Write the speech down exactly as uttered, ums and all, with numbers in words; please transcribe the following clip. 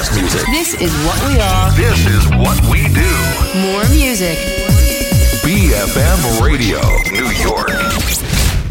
best music. This is what we are. This is what we do. More music. B F M Radio, New York.